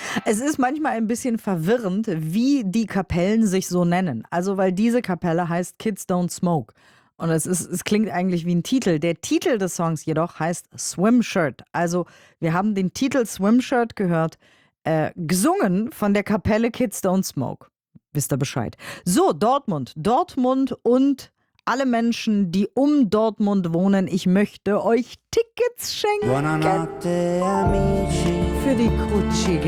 Es ist manchmal ein bisschen verwirrend, wie die Kapellen sich so nennen. Also, weil diese Kapelle heißt Kids Don't Smoke. Und es klingt eigentlich wie ein Titel. Der Titel des Songs jedoch heißt Swim Shirt. Also, wir haben den Titel Swim Shirt gehört, gesungen von der Kapelle Kids Don't Smoke. Wisst ihr Bescheid? So, Dortmund. Dortmund und alle Menschen, die um Dortmund wohnen, ich möchte euch Tickets schenken Buonanotte amici. für die Gucci